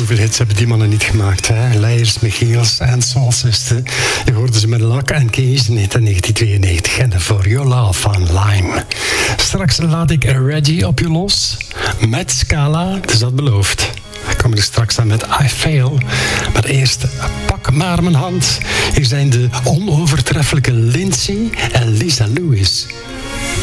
Hoeveel hits hebben die mannen niet gemaakt, hè? Leijers, Michiels en Soul Sister. Je hoorde ze met Lock and Keys in 1992 en For Your Love van Lime. Straks laat ik Reggie op je los met Scala, het is dat beloofd. Ik kom er straks aan met I Fail. Maar eerst pak maar mijn hand. Hier zijn de onovertreffelijke Lindsay en Lisa Lewis.